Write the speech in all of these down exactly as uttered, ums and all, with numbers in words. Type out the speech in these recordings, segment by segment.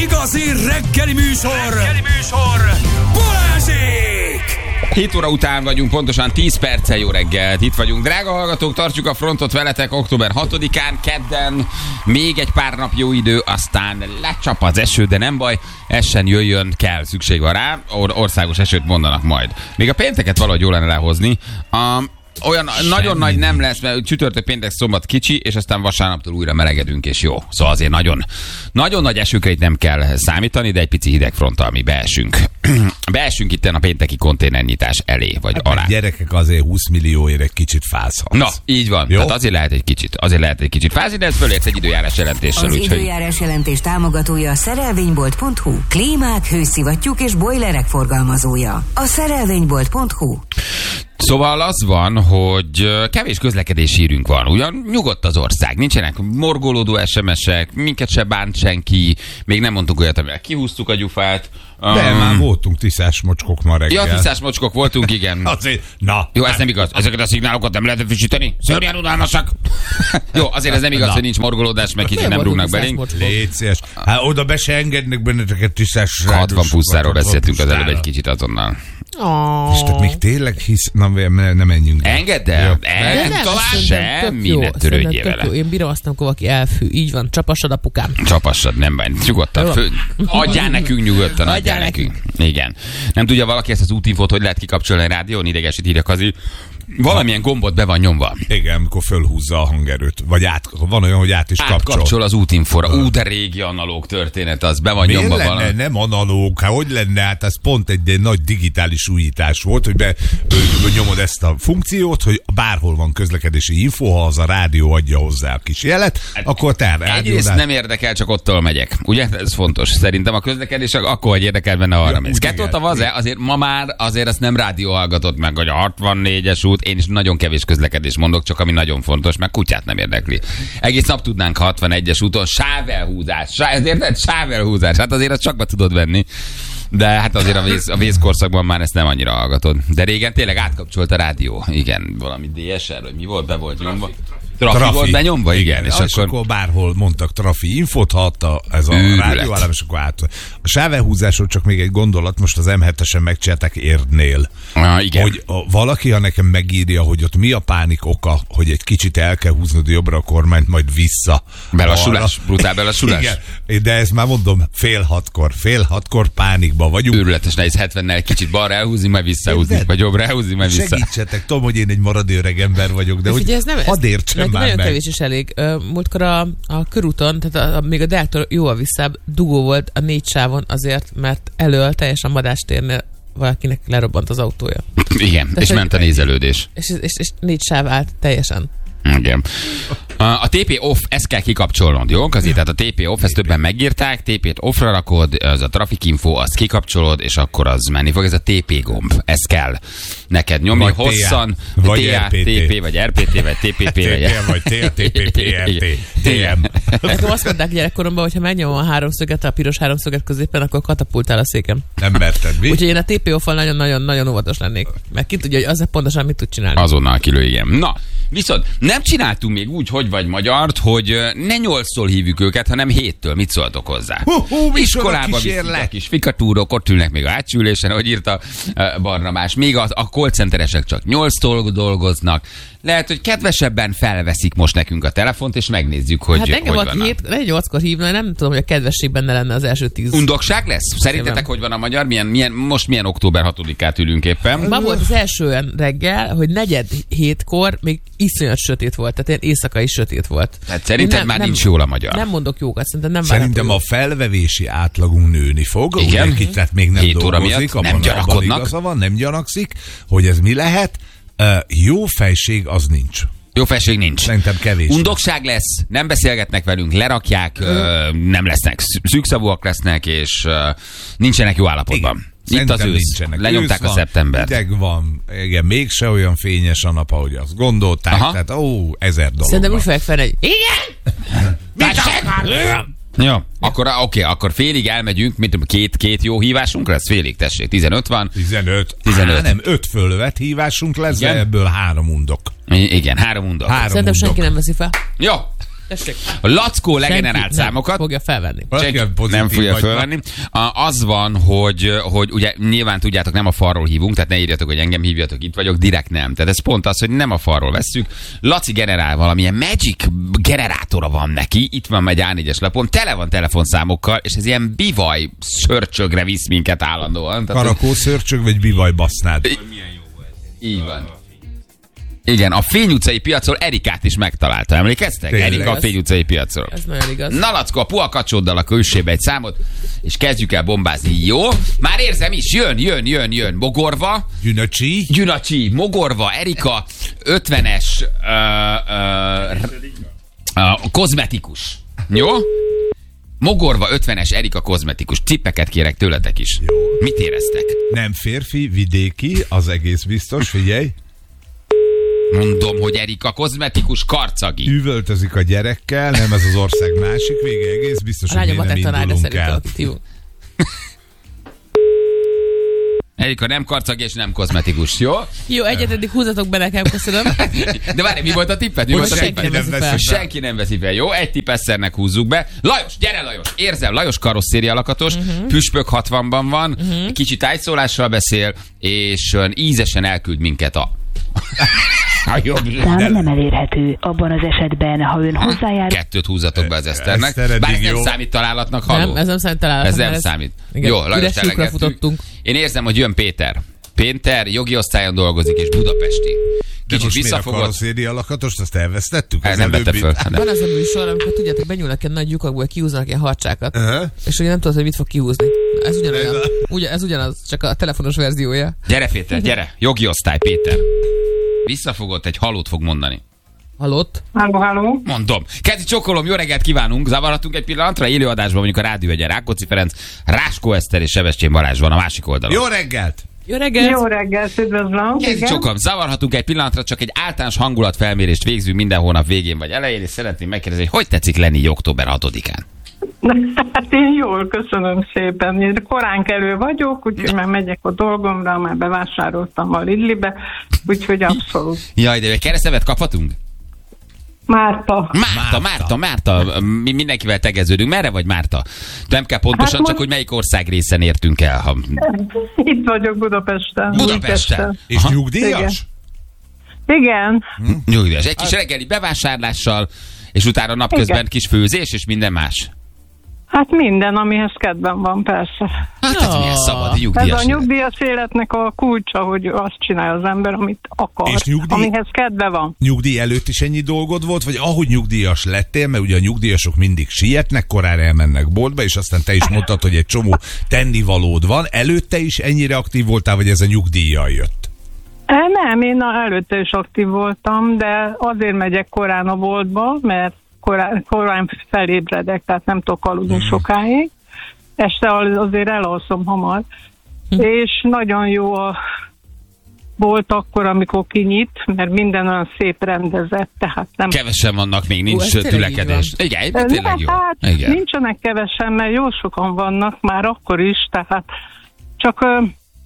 igazi reggeli műsor, reggeli műsor. Balázsék! hét óra után vagyunk, pontosan tíz perccel. Jó reggelt, itt vagyunk. Drága hallgatók, tartjuk a frontot veletek október hatodikán, kedden. Még egy pár nap jó idő, aztán lecsap az eső, de nem baj, essen jöjjön, kell, szükség van rá. Or- országos esőt mondanak majd. Még a pénteket valahogy jól lenne lehozni. A Olyan Semmi nagyon nagy nem lesz, mert csütörtök, péntek, szombat kicsi, és aztán vasárnaptól újra melegedünk, és jó. Szóval azért nagyon, nagyon nagy esőkre itt nem kell számítani, de egy pici hidegfronttal mi beesünk. Beesünk itt a pénteki konténernyitás elé, vagy hát alá. Gyerekek azért húsz millióért egy kicsit fázhatsz. Na, így van. Jó? Tehát azért lehet egy kicsit, azért lehet egy kicsit fázni, de ez fölérsz egy időjárás jelentéssel. Az úgyhogy... időjárás jelentés támogatója a szerelvénybolt pont hu. Klímák, hőszivattyúk és bojlerek forgalmazója. A szerelvénybolt pont hu. Szóval az van, hogy kevés közlekedési hírünk van. Ugyan nyugodt az ország, nincsenek morgolódó es em es-ek, minket se bánt senki, még nem mondtuk olyat, amivel kihúztuk a gyufát. De um, már voltunk tiszás mocskok ma reggel. Ja, tiszás mocskok voltunk, igen. Azért, na. Jó, ez nem igaz. Ezeket a szignálokat nem lehetett frissíteni? Szörnyen unalmasak. Jó, azért ez nem igaz, na, hogy nincs morgolódás, meg kicsit nem rúgnak belénk. Légy szíves. Hát oda be se engednek benneteket tiszás. hatvan pusztáról beszéltünk az előbb egy kicsit azonnal. Oh. És tehát még tényleg hisz... Na, ne menjünk. Engedd el. Nem tovább semmi, ne törődjél vele. Én bírom azt, amikor valaki elfű. Így van, csapassad apukám. Csapassad, nem bány. Nyugodtan. Fő... Adjál nekünk nyugodtan, adjál nekünk. Igen. Nem tudja valaki ezt az útinfót, hogy lehet kikapcsolni a rádión, idegesít, írja Kazi. Valamilyen gombot be van nyomva. Igen, amikor fölhúzza a hangerőt. Vagy át, van olyan, hogy át is kapcsol. Átkapcsol az útinfóra. Ú, de régi analóg történet, az be van miért nyomva lenne? valami. Nem analóg, hát hogy lenne? Hát ez pont egy, egy nagy digitális újítás volt, hogy be, nyomod ezt a funkciót, hogy bárhol van közlekedési info, ha az a rádió adja hozzá a kis jelet, hát, akkor te egyrészt nem érdekel, csak ottól megyek. Ugye? Ez fontos. Szerintem a közlekedés akkor, hogy érdekel benne arra mész. Kettőt a vaze, azért ma már azért azt nem rádió hallgatott meg, hogy a hatvannégyes út. Én is nagyon kevés közlekedés mondok, csak ami nagyon fontos, meg kutyát nem érdekli. Egész nap tudnánk hatvanegyes úton sávelhúzás. Sá, érted? Sávelhúzás. Hát azért azt csak be tudod venni. De hát azért a, vész, a vészkorszakban már ezt nem annyira hallgatod. De régen tényleg átkapcsolt a rádió. Igen, valami dé es er, vagy mi volt, be volt nyomva. Trafi, trafi volt benyomva, igen. igen. És, és akkor... akkor bárhol mondtak trafi infót, ha adta ez a rádióállam, és akkor át. A sávelhúzásról csak még egy gondolat, most az em hetesen megcsinálták Érdnél. Ah, igen. Hogy a, valaki, ha nekem megírja, hogy ott mi a pánik oka, hogy egy kicsit el kell húznod jobbra a kormányt, majd vissza. Belassulás, brutál belassulás. Igen, de ezt már mondom, fél hatkor, fél hatkor pánikban vagyunk. Őrületes nehéz hetvennel kicsit balra elhúzni, majd visszahúzni, vagy jobbra elhúzni, majd vissza. Segítsetek, tudom, hogy én egy maradő öreg ember vagyok, de, de hogy ez nem, hadd értsem már nagyon meg. Kevés is elég. Múltkor a, a körúton, tehát a, a, még a Deáktól jóval visszább dugó volt a négy sávon azért, mert elől teljesen Madástérnél valakinek lerobbant az autója. Igen, de és ment a nézelődés. És, és, és négy sáv állt teljesen. Igen. A té pé off, ezt kell kikapcsolnod, jó? Azért, tehát a té pé off, ezt többen megírták, té pét offra rakod, az a traffic info, azt kikapcsolod, és akkor az menni fog. Ez a té pé gomb. Ez kell neked nyomni vagy hosszan, vagy té á, té pé, vagy er pé té, vagy té pé pé, vagy vagy té á, té pé, pé er té, té em. Nekem azt mondták gyerekkoromban, hogy ha megnyomom a háromszöget, a piros háromszöget középen, akkor katapultál a székem. Nem merted, mi? Úgyhogy én a té pé off-val nagyon-nagyon óvatos lennék. Mert ki tudja, hogy az pontosan mit tud csinálni. Azonnal kilő, igen. Na, viszont nem csináltunk még úgy, hogy vagy magyart, hogy ne nyolctól hívjuk őket, hanem héttől. Mit szóltok hozzá? Hú, hú, iskolába viszik a kis fikatúrok, ott ülnek még a átsülésen, ahogy írta uh, Barnabás. Még a, a call centeresek csak nyolctól dolgoznak. Lehet, hogy kedvesebben felveszik most nekünk a telefont, és megnézzük, hogy hát hogy engem vannak. Hát engem nyolckor hívna, nem tudom, hogy a kedvességben ne lenne az első tíz. Undokság lesz? Szerintetek, hogy van a magyar? Milyen, milyen, most milyen október hatodikát ülünk éppen? Ma volt az első olyan reggel, hogy negyed hétkor még iszonyat sötét volt, tehát ilyen éjszakai sötét volt. Tehát szerinted nem, már nem, nincs jól a magyar? Nem mondok jókat, szerintem nem. Szerintem a felvevési átlagunk nőni fog. Igen. Ugye, tehát még nem dolgozik, nem gyanakodnak. Van, nem gyanakszik, hogy ez mi lehet. Uh, jó fejség az nincs. Jó felség nincs. Szerintem kevés. Undokság lesz, nem beszélgetnek velünk, lerakják, ö, nem lesznek, szűkszavúak lesznek, és ö, nincsenek jó állapotban. Igen. Itt szerintem az ősz. Nincsenek. Lenyomták ősz a szeptembert. Ideg van, igen, mégse olyan fényes a nap, ahogy azt gondolták. Aha. Tehát ó, ezer dolog. Szerintem úgy fogják fel, hogy igen! Mit akar? Jó, akkor oké, okay, akkor félig elmegyünk, mint két, két jó hívásunk lesz, félig, tessék, tizenöt van. tizenöt. tizenöt. Há, nem, öt fölvett hívásunk lesz, de ebből három undok. I- igen, három undok. Három Szerintem undok. senki nem veszi fel. Jó. Tessék. A Lackó legenerált Senki számokat. nem fogja felvenni. Senki Valaki pozitív nem fogja vagy fölvenni. A- Az van, hogy, hogy ugye nyilván tudjátok, nem a falról hívunk, tehát ne írjatok, hogy engem hívjatok, itt vagyok, direkt nem. Tehát ez pont az, hogy nem a falról vesszük. Laci generál valamilyen magic generátora van neki, itt van megy á négyes lapon, tele van telefonszámokkal, és ez ilyen bivaj szörcsögre visz minket állandóan. Tehát, Karakó szörcsög, vagy bivaj basznád? így van. Igen, a Fény utcai piacról Erikát is megtalálta, emlékeztek? Tényleg? Erika a Fény utcai piacról. Ez nagyon igaz. Na Lackó, a puha kacsóddal akkor üssébe egy számot, és kezdjük el bombázni. Jó? Már érzem is, jön, jön, jön, jön. Mogorva, Gyünöcsi? Gyünacsi, Mogorva, Erika, ötvenes ö, ö, ö, kozmetikus. Jó? Mogorva, ötvenes Erika kozmetikus. Tippeket kérek tőletek is. Jó. Mit éreztek? Nem férfi, vidéki, az egész biztos, figyelj. Mondom, hogy Erika kozmetikus, karcagi. Üvöltözik a gyerekkel, nem ez az ország másik vége, egész biztos, A hogy mi lányomat nem egy tanár, de indulunk szerintem el. akit hívunk. Erika nem karcagi és nem kozmetikus, jó? Jó, egyet eddig húzatok be nekem, köszönöm. De várj, mi volt a tippet? Mi Hogy volt a senki tippet? nem veszi fel. Senki nem veszi fel. Jó, egy tipp Eszternek húzzuk be. Lajos, gyere Lajos, érzem, Lajos karosszéria lakatos, uh-huh. Püspök hatvanban van, uh-huh. Kicsit tájszólással beszél, és olyan ízesen elküld minket a... a jobb. Szám nem elérhető. Abban az esetben, ha ön hozzájár... Kettőt húzzatok be az Eszternek. Eszter, Bár ez eddig nem jó. számít találatnak, halló? Nem, ez nem számít találatnak. Ez nem mert számít. Igen, Jó, Lajos, üres lyukra elegettük. futottunk. Én érzem, hogy jön Péter. Péter jogi osztályon dolgozik, és budapesti. De Kicsit most miért a visszafogott. karosszéria lakatost, azt elvesztettük? Ez nem vette előbbi- föl. Van az a műsor, amikor tudjátok, benyúlnak ilyen nagy lyukakból, kihúznak ilyen harcsákat. Aha. És ugye nem tudod, hogy mit fog kihúzni. Ez ugyanolyan. Ugye, ez ugyanaz, csak a telefonos verziója. Gyere, Péter, gyere. Jogi osztály, Péter. Visszafogott, egy halót fog mondani. Halott? Halló, halló. Mondom. Kezi csokolom, jó reggelt kívánunk. Zavarhatunk egy pillanatra? Élőadásban mondjuk a Rádió egyen Rákóczi Ferenc, Ráskó Eszter és Sebestyén Balázs van a másik oldalon. Jó reggelt! Jó reggelt! Jó reggelt, üdvözlöm. Kezi Igen. csokolom, zavarhatunk egy pillanatra, csak egy általános hangulatfelmérést végzünk minden hónap végén vagy elején, és szeretném megkérdezni, hogy hogy tetszik lenni október hatodikán? Hát én jól, köszönöm szépen. Én korán kelő vagyok, úgyhogy már megyek a dolgomra, már bevásároltam a Lidlibe, úgyhogy abszolút. Jaj, de egy keresztevet kaphatunk? Márta. Márta, Márta, Márta, mi mindenkivel tegeződünk. Merre vagy Márta? Nem kell pontosan, Hát csak most- hogy melyik ország részen értünk el. Ha... Itt vagyok Budapesten. Budapesten. És Aha. nyugdíjas? Igen. Nyugdíjas. Egy kis reggeli bevásárlással, és utána napközben Igen. kis főzés, és minden más. Hát minden, amihez kedvem van, persze. Hát ez milyen szabad Ez nyugdíjas a élet. nyugdíjas életnek a kulcsa, hogy azt csinálja az ember, amit akar, És nyugdíj- amihez kedve van. Nyugdíj előtt is ennyi dolgod volt, vagy ahogy nyugdíjas lettél, mert ugye a nyugdíjasok mindig sietnek, korára elmennek boltba, és aztán te is mondtad, hogy egy csomó tennivalód van. Előtte is ennyire aktív voltál, vagy ez a nyugdíjjal jött? E, Nem, én előtte is aktív voltam, de azért megyek korán a boltba, mert korán, korán felébredek, tehát nem tudok aludni mm. sokáig. Este azért elalszom hamar. Hm. És nagyon jó a bolt akkor, amikor kinyit, mert minden olyan szép rendezett, tehát nem... Kevesen vannak még, Hú, nincs ez tényleg tülekedés. így Igen, Ne, tényleg jó. hát Igen. nincsenek kevesen, mert jó sokan vannak már akkor is, tehát csak ö,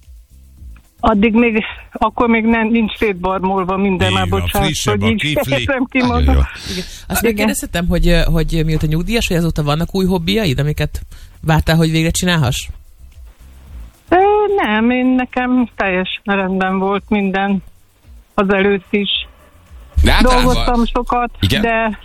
addig még, akkor még nem, nincs szétbarmolva minden, Így már van, bocsánat, frissebb hogy a így kifli. fejezem ki Nagyon magam. jó. Igen. Azt megkérdezhetem, hogy, hogy mióta nyugdíjas, hogy azóta vannak új hobbiaid, amiket vártál, hogy végre csinálhass? Ö, Nem, én nekem teljesen rendben volt minden az előtt is. De általában... Dolgoztam sokat, Igen? de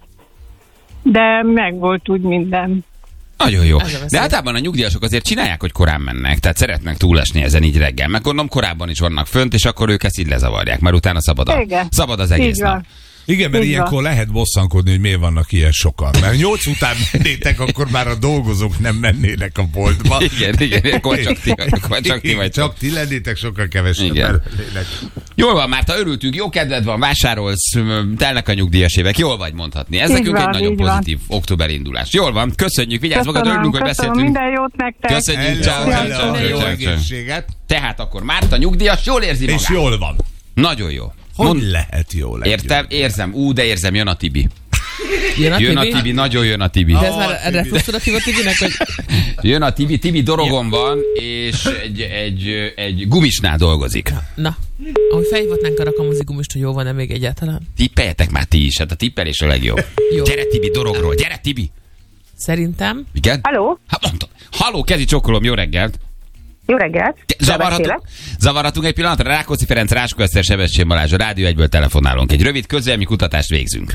de meg volt úgy minden. Nagyon jó. Ez a veszély. De általában a nyugdíjasok azért csinálják, hogy korán mennek, tehát szeretnek túlesni ezen így reggel. Meg gondolom korábban is vannak fönt, és akkor ők ezt így lezavarják, mert utána szabad, a, Igen. szabad az egész Így van. nap. Igen, mert Így van. ilyenkor lehet bosszankodni, hogy miért vannak ilyen sokan. Mert nyolc után mennétek, akkor már a dolgozók nem mennének a boltba. Igen, igen, akkor csak ti, akkor csak ti vagy. Csak ti lennétek, sokkal kevesebben Igen. lennének. Jól van, Márta, örültünk, jó kedved van, vásárolsz, m, telnek a nyugdíjas évek, jól vagy mondhatni. Ez Így nekünk van, egy nagyon így van. pozitív október indulás. Jól van, köszönjük, vigyázz magad, Köszönöm, örülünk, hogy köszönöm, beszéltünk. minden jót nektek. Köszönjük, ciao, Hello, ciao, ciao, hello, jó ciao, ciao. egészséget. Tehát akkor Márta nyugdíjas, jól érzi magát. És jól van. Nagyon jó. Hogy Mond- lehet jól együtt? Értem, érzem, ú, de érzem, jön a Tibi. Jön a Jön a Tibi? Tibi, nagyon jön a Tibi. De ez már refluxoratív a Tibinek, hogy... Jön a Tibi, Tibi dorogon van, és egy, egy, egy gumisnál dolgozik. Na, ahogy felhívhatnánk a rakamozigumist, hogy jó van-e még egyáltalán? Tippeljetek már ti is, hát a tippelés a legjobb. Jó. Gyere Tibi dorogról, gyere Tibi! Szerintem... Igen? Halló? Hát mondtam. Halló, kezi csokolom, jó reggelt! Jó reggelt! Zavarhatunk, zavarhatunk egy pillanatra. Rákóczi Ferenc, Ráskó Eszter, Sebestyén Balázs, a Rádió egyből telefonálunk. Egy rövid közélmi kutatást végzünk.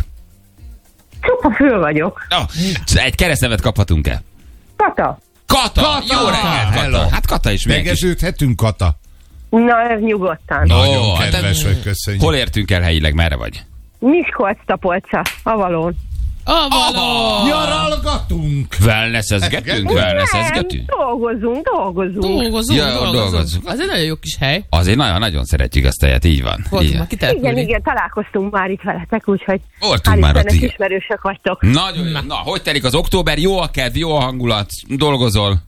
Csupa fül vagyok. Oh, egy keresztnevet kaphatunk-e? Kata. Kata! Kata! Jó reggelt, Hello. Kata! Hát Kata is meg. Tegeződhetünk, Kata? Na, ez nyugodtan. No. Nagyon Ó, hát kedves vagy, köszönjük. Hol értünk el helyileg, merre vagy? Miskolc-Tapolca, Avalón. Avalon! Nyaralgatunk! Wellnessezgetünk, wellnessezgetünk. Dolgozunk, dolgozunk. Dolgozunk, Ja, dolgozunk. dolgozunk. Az egy nagyon jó kis hely. Azért nagyon-nagyon szeretjük azt a helyet, így van. Voltunk Így már van. kitelepülni. Igen, igen, találkoztunk már itt veletek, úgyhogy Voltunk hál' már ott, Istennek igen. ismerősök vagytok. Nagyon jó. Na, hogy telik az október? Jó a kedv, jó a hangulat, dolgozol?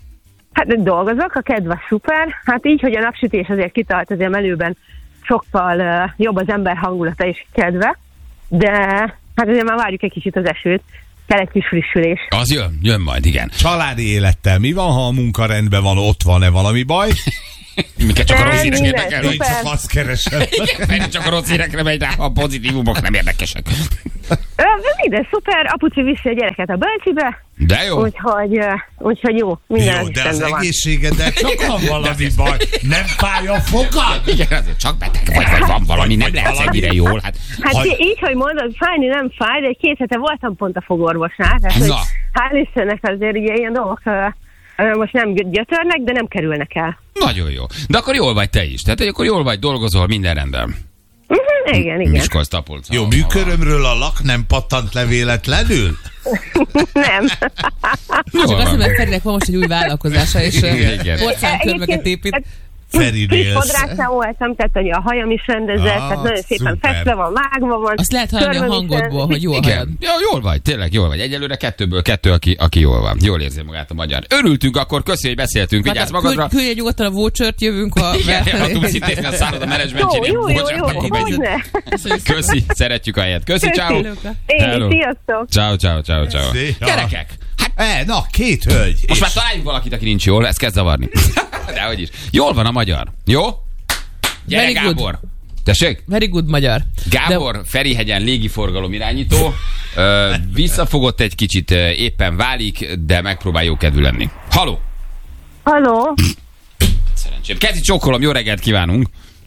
Hát dolgozok, a kedv a szuper. Hát így, hogy a napsütés azért kitart, azért melőben sokkal uh, jobb az ember hangulata és kedve, de hát azért már várjuk egy kicsit az esőt. Kell egy kis frissülés. Az jön, jön majd, igen. Családi élettel mi van, ha a munka rendben van, ott van-e valami baj? Minket csak a Nem, rossz hírek minden érdekelnek. Én csak azt keresem. Igen, csak a rossz hírekre megy rá, a pozitívumok nem érdekesek. Ö, minden szuper, apuci viszi a gyereket a bölcsibe, De jó. úgyhogy, uh, úgyhogy jó, minden Jó, de az rendben van. egészségeddel csak van valami baj. Nem fáj a fogad? Igen, azért csak beteg vagy, vagy van valami, nem lehetsz ennyire jól. Hát, Hát Ha- így, hogy mondod, fájni nem fáj, de két hete voltam pont a fogorvosnál, tehát hogy Na. hál' Istennek azért ugye ilyen dolgok uh, uh, most nem gyötörnek, de nem kerülnek el. nagyon jó. De akkor jól vagy te is. Tehát hogy akkor jól vagy, dolgozol, minden rendben. Uh-huh, igen, igen. Miskolc, Tapolca. Jó, műkörömről a lak nem pattant le véletlenül? Nem. Jól Csak azt, van. mert Ferinek van most egy új vállalkozása, és Igen. porcánkörmöket épít. hát Feri kis Nélsz. fodrászán voltam, tehát hogy a hajam is rendezett, Ah, tehát nagyon szépen szuper. festve van, vágva van. Azt lehet hallani a körmöm is hangodból, hogy jó a hajad. Igen. Ja, jól vagy, tényleg jól vagy. Egyelőre kettőből kettő, aki, aki jól van. Jól érzi magát a magyar. Örültünk, akkor köszi, hogy beszéltünk. Vigyázz magadra. Küldj küldj nyugodtan a vouchert, jövünk a... Igen, ha tudsz intézni a szállod a Jó, menedzsmentjén. jó, jó, jó, Akkor megyünk. hogyne. Köszi, szeretjük a helyet. Köszi, ciao. Én Hello. is, sziasztok. Ciao, ciao, ciao, ciao. Szia. Gyerekek, hát E, na, két hölgy. most És már találjunk valakit, aki nincs jól, ez kezd zavarni. Dehogy is. Jól van a magyar. Jó? Gyere, Very good. Gábor. Tessék? Very good magyar. Gábor, Ferihegyen légiforgalom irányító. Ö, visszafogott egy kicsit, ö, éppen válik, de megpróbál jó kedvű lenni. Haló! Halló, Szerencsém. Kezi csókolom, jó reggelt kívánunk!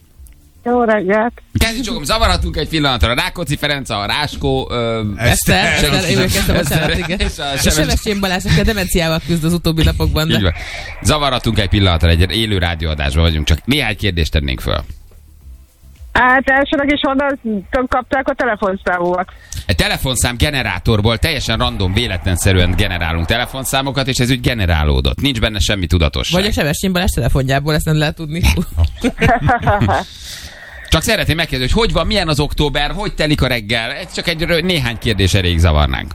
jó reggelt. Kezi csókolom, zavarhatunk egy pillanatra. Rákóczi Ferenc, a Ráskó... Ö, Eszter, Eszter. Eszter, én kezdtem, Eszter. bocsánat, igen. És a A Sebestyén- Sebestyén Balázs, aki a demenciával küzd az utóbbi napokban, Így de... van. Zavarhatunk egy pillanatra, egy élő rádióadásban vagyunk, csak néhány kérdést tennénk föl. Hát elsőnek is honnan kapták a telefonszámomat. Egy telefonszám generátorból teljesen random, véletlenszerűen generálunk telefonszámokat, és ez úgy generálódott. Nincs benne semmi tudatosság. Vagy a Sebestyén Balázs telefonjából, ezt nem lehet tudni. Csak szeretném megkérdezni, hogy hogy van, milyen az október, hogy telik a reggel? Ez csak egy rö- néhány kérdés erejéig zavarnánk.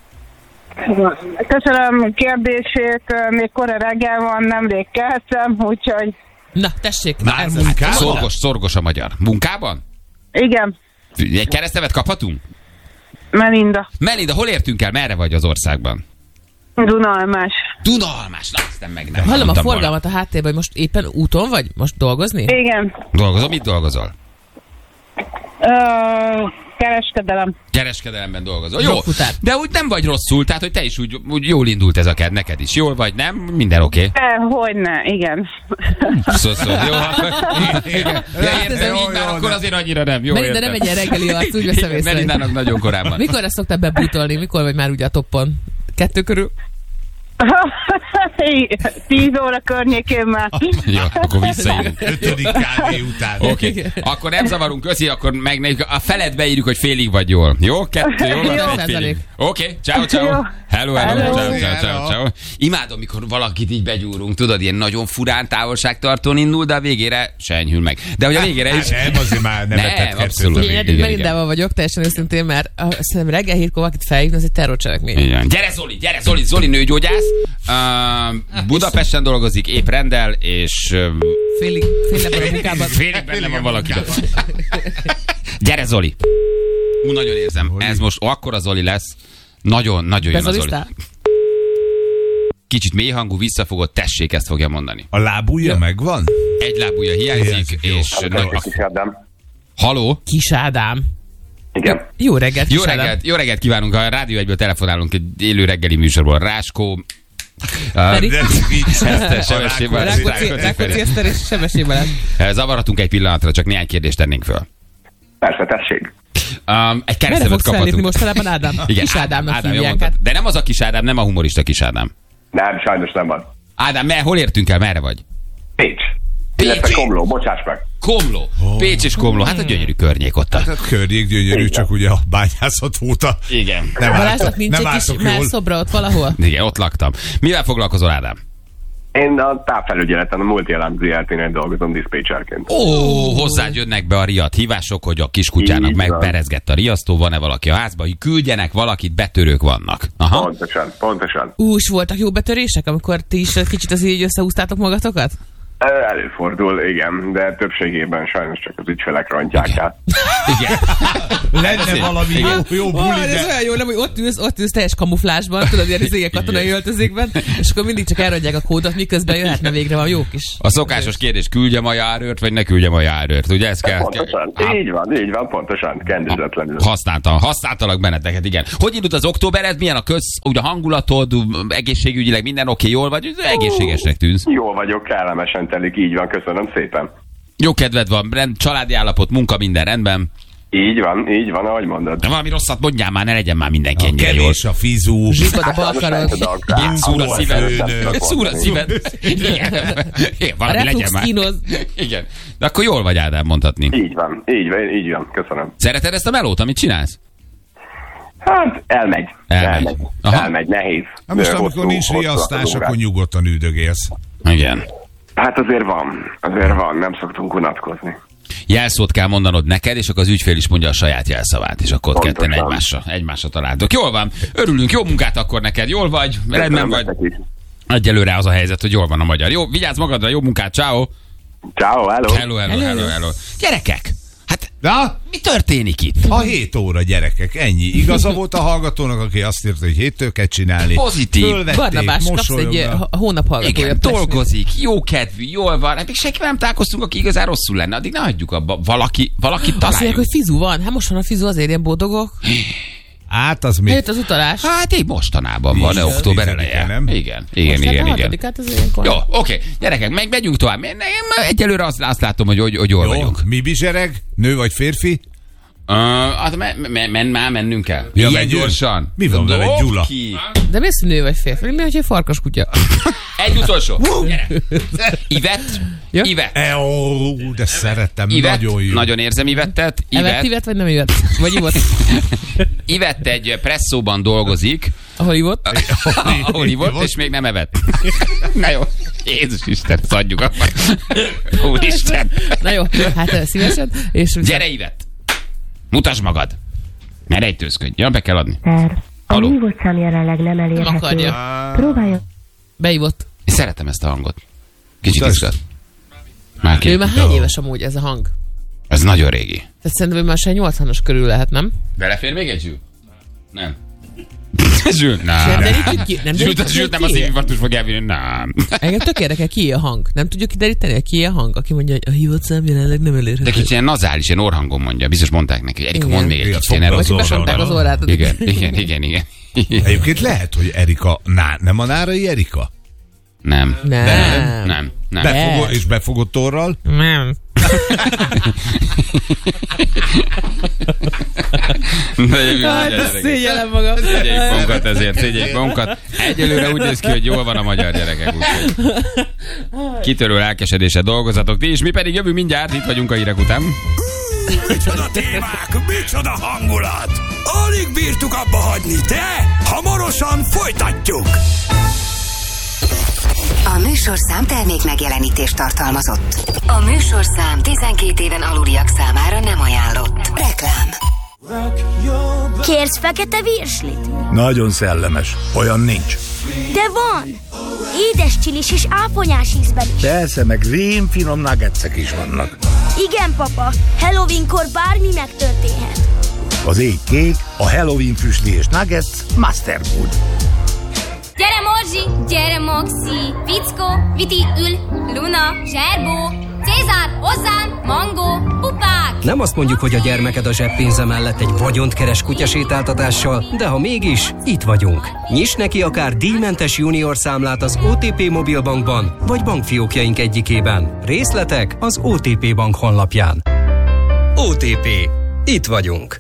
Köszönöm kérdését, még kora reggel van, nemrég keltem, úgyhogy Na, tessék. Már ez- munkában? Szorgos, szorgos a magyar. Munkában? igen, Egy keresztnevet kaphatunk? Melinda, Melinda, hol értünk el? Merre vagy az országban? Dunalmás. Dunalmás, na aztán meg nem. Hallom a mondtam volna. forgalmat a háttérben, hogy most éppen úton vagy? Most dolgozni? Igen, Dolgozol? Mit dolgozol? Ö, kereskedelem. Kereskedelemben dolgozol. Jó, Jogfutár. de úgy nem vagy rosszul, tehát hogy te is úgy, úgy jól indult ez a ked, neked is. Jól vagy, nem? Minden oké. Okay. E, hogyne, igen. Szó, szó. Jó, akkor... Igen. Ja, értem, Jó, így már jó, akkor de- azért annyira nem. Jó, Melinda értem. nem egy ilyen reggeli arc, úgy veszem észre. Melindának nagyon korábban. Mikorra szoktál bebútolni? Mikor vagy már ugye a toppon? Kettő körül? Tíz óra környékén már. Jó, akkor visszaírunk. Ötödik kávé után. Oké, okay. Akkor nem zavarunk, köszi, akkor meg a felet beírjuk, hogy félig vagy jól. Jó? Kettő, jól van, Jó. egy félig. Százalék. Oké, okay. ciao, ciao. Jó. Hello, hello, Hello. ciao, ciao, ciao, ciao. Imádom, mikor valakit így begyúrunk, tudod, ilyen nagyon furán távolságtartón indul, de a végére se enyhül meg. De hogy a végére is... Nem, azért már nem Nem, etett kettőt abszolút. a Én végén. eddig igen, Melindával vagyok, teljesen őszintén, mert uh, szerintem reggel hírkor valakit felhívni, az egy terrorcselekmény. Igen. Gyere Zoli, gyere Zoli, Zoli nőgyógyász. Uh, Budapesten dolgozik, épp rendel, és uh, Félig, félig ebben a munkában. félig benne van valaki. Gyere Zoli. Ú, nagyon érzem. Zoli. Ez most akkor a Zoli lesz. Nagyon, nagyon jön a Zoli. Kicsit mély hangú, visszafogott, tessék, ezt fogja mondani. A lábúja ja. megvan? Egy lábúja hiányzik, Hiányzik, jó. és... Hát, Nagy... Kis Ádám. Haló? Kis Ádám. Igen. Jó reggelt, Jó Kis Ádám. reggelt, jó reggelt kívánunk, a Rádió egyből telefonálunk egy élő reggeli műsorból. Ráskó... Pedig? Eszter, Sebessé Balázs, Rákóczi Rákóczi Eszter és Sebessé Balázs. Zavarhatunk egy pillanatra, csak néhány kérdést tennénk föl. Persze, tessék. Um, egy Merre keresztemet fogsz fellépni kaphatunk. mostanában, Ádám? Igen, Kis Ádámnak Ádám, jól hívják. mondtad. Hát. De nem az a Kis Ádám, nem a humorista Kis Ádám. Nem, sajnos nem van. Ádám, mer, hol értünk el, merre vagy? Pécs. Pécs. Illetve Komló, bocsáss meg. Komló. Oh. Pécs és Komló, hát a gyönyörű környék ott. Hát a környék gyönyörű, Igen. csak ugye a bányászat óta. Igen. Nem Balázsnak álltok, nincs nem egy kis álltok jól. melszobra ott valahol? Igen, ott laktam. Mivel foglalkozol, Ádám? Én a távfelügyeleten, a Multi-Alarm Zé er té-nél dolgozom diszpécserként. Ó, hozzád jönnek be a riadt hívások, hogy a kiskutyának Így van. megperezgett a riasztó, van-e valaki a házba, hogy küldjenek valakit, betörők vannak. Aha. Pontosan, pontosan. Ús, voltak jó betörések, amikor ti is kicsit azért így összehúztátok magatokat? Előfordul, igen, de többségében sajnos csak az ügyfelek rontják el. Igen. Lenne valami jó, jó buli, Oh, ez de... olyan jó, nem, hogy ott ülsz, ott ülsz teljes kamuflásban, tudod, ilyen izége katonai öltözékben, és akkor mindig csak elrodják a kódot, miközben jöhetne végre van jó kis. A szokásos kérdés, küldjem a járőrt, vagy ne küldjem a járőrt, ugye ez kell? Pontosan, kell- így van, így van, pontosan, kendőzetlenül. Használtam, használtalak benneteket, igen. Hogy indult az októbered, milyen a köz, ugye a hangulatod, egészségügyileg minden oké, jól vagy, egészségesnek tűnsz. Jó vagyok, kellemesen telik, így van, köszönöm szépen. Jó kedved van, rend, családi állapot, munka, minden rendben. Így van, így van, ahogy mondod. De valami rosszat mondjál már, ne legyen már mindenki A ennyire jól. kevés a fizú. Zsibad a Hát, balkarod. Igen, szúr a szíved. Szúr a szíved. szíved. Igen. Igen, A valami legyen reflux már. kínoz. Igen. De akkor jól vagy, Ádám, mondhatni. Így van, így van, így van, köszönöm. Szereted ezt a melót, amit csinálsz? Hát, elmegy. Elmegy. Elmegy, Aha. elmegy nehéz. Na most, Ö, amikor hosszú- nincs hosszú riasztás, az akkor órák. nyugodtan üldögélsz. Igen. Hát azért van, azért van, nem szoktunk unatkozni. Jelszót kell mondanod neked, és akkor az ügyfél is mondja a saját jelszavát, és akkor ott Pontosan. ketten egymásra, egymásra találtok. Jól van, örülünk, jó munkát akkor neked, jól vagy, rendben vagy. Nektek is. Egyelőre az a helyzet, hogy jól van a magyar. Jó, vigyázz magadra, jó munkát, ciao. Ciao, hello. Hello, hello, hello, hello. Gyerekek, hát Na, mi történik itt? a hét óra, gyerekek, ennyi. Igaza volt a hallgatónak, aki azt írta, hogy héttől kell csinálni. Pozitív. Fölvették, Barnabás, kapsz egy mosolyognak. eh, hónap hallgatója. Igen, dolgozik, jó kedvű, jól van. Hát még senki nem találkoztunk, aki igazán rosszul lenne. Addig ne hagyjuk abba. Valaki, valaki Azt mondják, találjuk. hogy fizu van. Hát most van a fizu, azért ilyen boldogok. Hát az még... Eljött az utalás. Hát így mostanában van, Tíz- október tízedike, eleje. nem? Igen, igen, Most igen, hát a igen. hatodikát az ilyenkor. Jó, oké, gyerekek, meg megyünk tovább. Én, én egyelőre azt, azt látom, hogy, hogy, hogy jól Jó, vagyunk. mi bizsereg? Nő vagy férfi? Uh, hát men, men, men, már mennünk kell. Ja, Ilyen megyünk. gyorsan. Mi van vele, Dobd Gyula? ki. De mi az, hogy nő vagy férfi? Mi, hogy egy farkas kutya? Egy utolsó. Gyere. Ivett. Ja? Ivett. E, ó, de szeretem, Ivett. nagyon jó. Nagyon érzem Ivettet. Evett, Ivett. ivett, vagy nem ivett? Vagy ivott? Ivett egy presszóban dolgozik, Ahol ivott? ahol ivott, és még nem evett. Na jó. Jézus Isten, ezt adjuk akkor. Úristen. Na jó, hát eh, szívesen. És Gyere, Ivett. Mutasd magad. Ne rejtőzködj. Ja, be kell adni. A Haló. hívott szám jelenleg nem nem elérhető. akarja. Próbálja. Beivott. Én szeretem ezt a hangot. Kicsit Mutasd. izgat. Már Ő két. már hány éves amúgy ez a hang? Ez nagyon régi. Tehát szerintem ő már se nyolcvanas körül lehet, nem? Belefér még egy zsűl? Nem. Zsűl? Nem. Nem derítjük ki? Nem Zsűlt, derítjük zsűlt nem ki? az szívinfarktus fog elvinni. Nem. Engem tök érdekel, ki a hang. Nem tudjuk kideríteni, hogy ki a hang, aki mondja, hogy a hívott szám jelenleg nem elérhető. De kicsit ilyen nazális, ilyen orhangon mondja. Biztos mondták neki, hogy Erika, Igen. mondd még egy Igen, kicsit. fogd be ilyen az erotikus orrát. hangon. az orrát. Igen, igen, igen, igen. Egyébként lehet, hogy Erika, ná, nem a Nárai Erika? Nem. Nem. Nem. Nem. Nem. Befogott, és befogott orral? Nem. Hát, szégyellem magam. Szégyeljük magunkat ezért, szégyeljük magunkat. Egyelőre úgy néz ki, hogy jól van a magyar gyerekek. Úgyhogy kitörő lelkesedése dolgozatok ti is, mi pedig jövünk mindjárt, itt vagyunk a hírek után. Micsoda témák, micsoda hangulat! Alig bírtuk abba hagyni, de hamarosan folytatjuk! A műsorszám termék megjelenítést tartalmazott. A műsorszám tizenkét éven aluliak számára nem ajánlott. Reklám. Kérsz fekete virslit? Nagyon szellemes. Olyan nincs. De van! Édes csilis és áponyás ízben is. Persze, meg rémfinom nuggetsek is vannak. Igen, papa. Halloweenkor bármi megtörténhet. Az ég kék, a Halloween füstli és nuggets Masterfood. Gyere Morzsi, gyere Moxi, Fickó, Viti ül, Luna, Zserbó, Cézár, hozzám, Mangó, pupák! Nem azt mondjuk, hogy a gyermeked a zseppénze mellett egy vagyont keres kutyasétáltatással, de ha mégis, itt vagyunk. Nyiss neki akár díjmentes junior számlát az o té pé Mobilbankban, vagy bankfiókjaink egyikében. Részletek az o té pé Bank honlapján. o té pé. Itt vagyunk.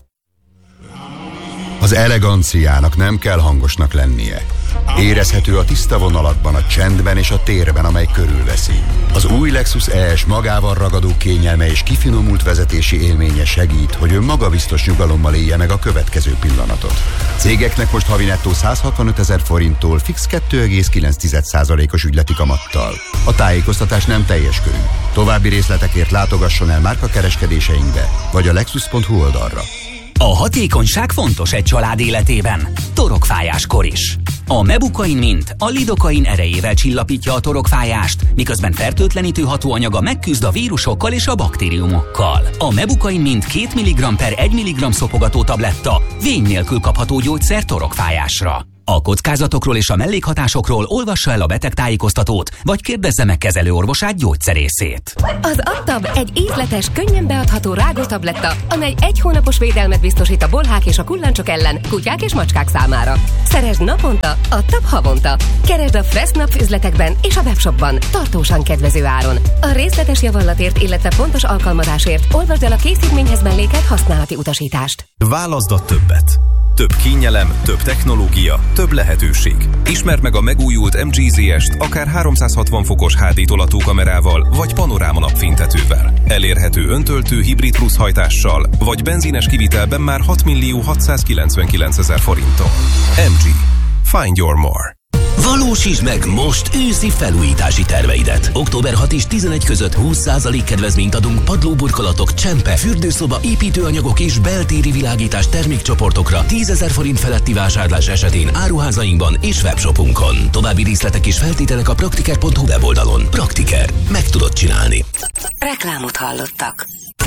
Az eleganciának nem kell hangosnak lennie. Érezhető a tiszta vonalakban, a csendben és a térben, amely körülveszi. Az új Lexus E S magával ragadó kényelme és kifinomult vezetési élménye segít, hogy ön magabiztos nyugalommal élje meg a következő pillanatot. Cégeknek most havi nettó száz hatvanötezer forinttól fix kettő egész kilenc százalékos ügyleti kamattal. A tájékoztatás nem teljes körű. További részletekért látogasson el márkakereskedéseinkbe, vagy a lexus pont hu oldalra. A hatékonyság fontos egy család életében. Torokfájáskor is. A Mebukain Mint a lidokain erejével csillapítja a torokfájást, miközben fertőtlenítő hatóanyaga megküzd a vírusokkal és a baktériumokkal. A Mebukain Mint két milligramm per egy milligramm szopogató tabletta vény nélkül kapható gyógyszer torokfájásra. A kockázatokról és a mellékhatásokról olvassa el a betegtájékoztatót, vagy kérdezze meg kezelőorvosát, gyógyszerészét. Az Adtab egy ízletes, könnyen beadható rágótabletta, amely egy hónapos védelmet biztosít a bolhák és a kullancsok ellen, kutyák és macskák számára. Szeresd naponta, Adtab havonta. Keresd a Fressnapf üzletekben és a webshopban, tartósan kedvező áron. A részletes javallatért, illetve pontos alkalmazásért olvasd el a készítményhez mellékelt használati utasítást. Válaszd a többet. Több kényelem, több technológia, több lehetőség. Ismerd meg a megújult em gé zé est akár háromszázhatvan fokos há dé tolatókamerával, vagy panoráma napfénytetővel. Elérhető öntöltő hibrid plusz hajtással, vagy benzines kivitelben már hat millió hatszázkilencvenkilencezer forinton. em gé. Find your more. Valósítsd meg most őszi felújítási terveidet. október hatodika és tizenegy között húsz százalék kedvezményt adunk padlóburkolatok, csempe, fürdőszoba, építőanyagok és beltéri világítás termékcsoportokra tízezer forint feletti vásárlás esetén áruházainkban és webshopunkon. További részletek és feltételek a praktiker pont hu weboldalon. Praktiker. Meg tudod csinálni. Reklámot hallottak.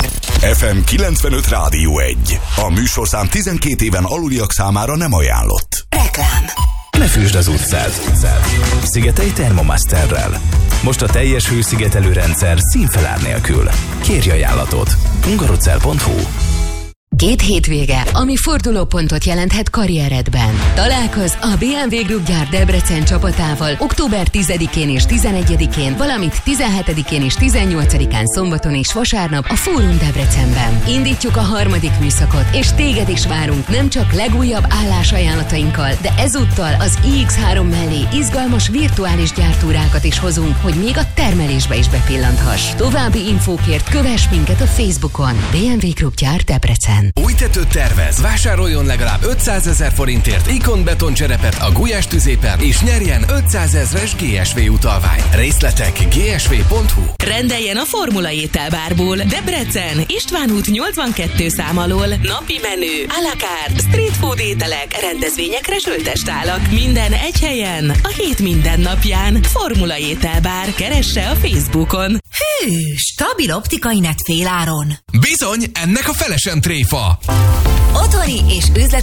ef em kilencvenöt Rádió egy. A műsorszám tizenkét éven aluliak számára nem ajánlott. Reklám. Ne fűsd az utcát. Szigetelj Thermomasterrel. Most a teljes hőszigetelő rendszer színfelár nélkül. Kérj ajánlatot. hungarocell pont hu. Két hétvége, ami fordulópontot jelenthet karrieredben. Találkozz a bé em vé Group gyár Debrecen csapatával október tizedikén és tizenegyedikén, valamint tizenhetedikén és tizennyolcadikán szombaton és vasárnap a Fórum Debrecenben. Indítjuk a harmadik műszakot, és téged is várunk nem csak legújabb állásajánlatainkkal, de ezúttal az i iksz három mellé izgalmas virtuális gyártúrákat is hozunk, hogy még a termelésbe is bepillanthass. További infókért kövess minket a Facebookon. bé em vé Group gyár Debrecen. Új tetőt tervez? Vásároljon legalább ötszázezer forintért Ikon betoncserepet a Gulyás tüzépen, és nyerjen ötszázezres gé es vé utalvány. Részletek gé es vé pont hu. Rendeljen a Formula ételbárból. Debrecen, István út nyolcvankettő szám alól. Napi menü, à la carte, street food ételek, rendezvényekre söltestálak. Minden egy helyen, a hét minden napján. Formula ételbár. Keresse a Facebookon. Hű, stabil optikai net féláron. Bizony, ennek a felesen tréfa. Otthoni és üzleti